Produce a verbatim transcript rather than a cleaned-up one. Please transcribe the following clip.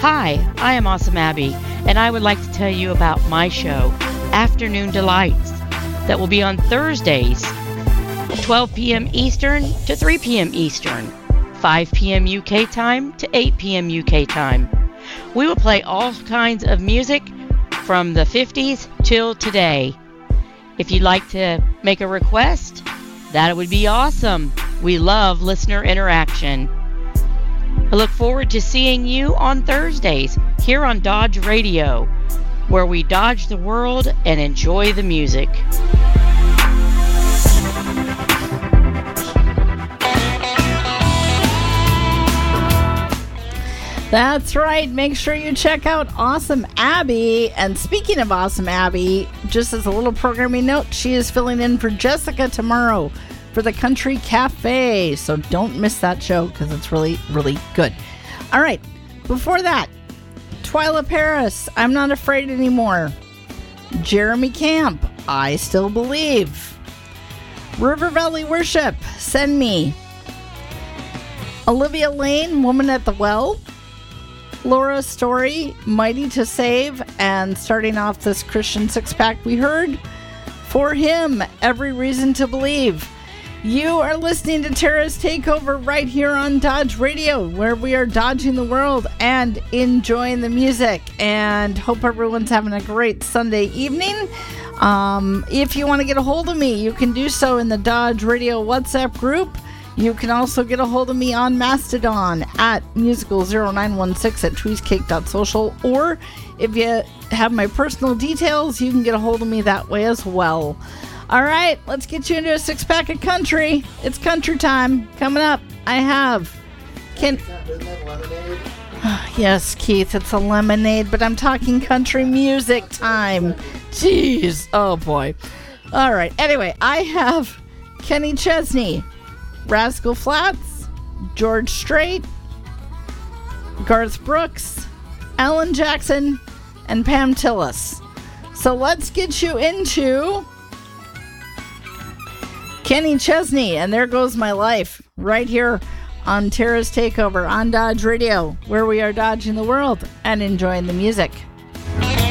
Hi, I am Awesome Abby, and I would like to tell you about my show, Afternoon Delights, that will be on Thursdays, twelve p.m. Eastern to three p.m. Eastern, five p.m. U K time to eight p.m. U K time. We will play all kinds of music from the fifties till today. If you'd like to make a request, that would be awesome. We love listener interaction. I look forward to seeing you on Thursdays here on Dodge Radio, where we dodge the world and enjoy the music. That's right. Make sure you check out Awesome Abby. And speaking of Awesome Abby, just as a little programming note, she is filling in for Jessica tomorrow for the Country Cafe. So don't miss that show because it's really, really good. All right. Before that, Twyla Paris, I'm Not Afraid Anymore. Jeremy Camp, I Still Believe. River Valley Worship, Send Me. Olivia Lane, Woman at the Well. Laura Story, Mighty to Save. And starting off this Christian six-pack we heard, For Him, Every Reason to Believe. You are listening to Tara's Takeover right here on Dodge Radio, where we are dodging the world and enjoying the music. And hope everyone's having a great Sunday evening. Um, if you want to get a hold of me, you can do so in the Dodge Radio WhatsApp group. You can also get a hold of me on Mastodon at musical zero nine one six at tweezecake dot social. Or if you have my personal details, you can get a hold of me that way as well. All right, let's get you into a six-pack of country. It's country time. Coming up, I have... Can... Isn't that lemonade? Yes, Keith, it's a lemonade, but I'm talking country music time. Jeez. Oh, boy. All right. Anyway, I have Kenny Chesney, Rascal Flatts, George Strait, Garth Brooks, Alan Jackson, and Pam Tillis. So let's get you into Kenny Chesney, and There Goes My Life, right here on Tara's Takeover on Dodge Radio, where we are dodging the world and enjoying the music.